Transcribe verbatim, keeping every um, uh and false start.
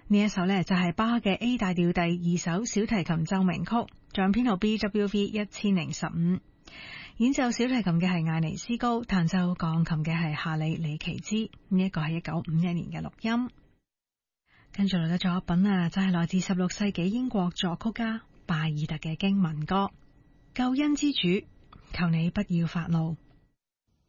呢一首呢，就係巴赫嘅 A 大調第二首小提琴奏鳴曲，像編號 B W V 一千零十五。演奏小提琴嘅係艾尼斯高，彈奏鋼琴嘅係夏里里奇茲。呢一個係一九五一年嘅錄音。跟住嚟嘅作品啊，就係來自十六世紀英國作曲家拜爾特嘅經文歌《救恩之主》，求你不要發怒。